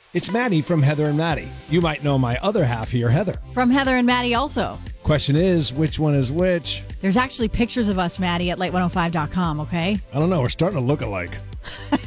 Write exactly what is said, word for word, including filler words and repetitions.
It's Maddie from Heather and Maddie. You might know my other half here, Heather. From Heather and Maddie also. Question is, which one is which? There's actually pictures of us, Maddie, at light one oh five dot com, okay? I don't know. We're starting to look alike.